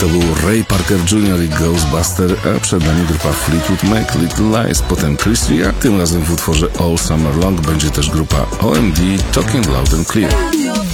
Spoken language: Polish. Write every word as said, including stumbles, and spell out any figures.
To był Ray Parker junior i Ghostbuster, a przed nami grupa Fleetwood Mac, Little Lies, potem Chris Ria. Tym razem w utworze All Summer Long będzie też grupa O M D, Talking Loud and Clear.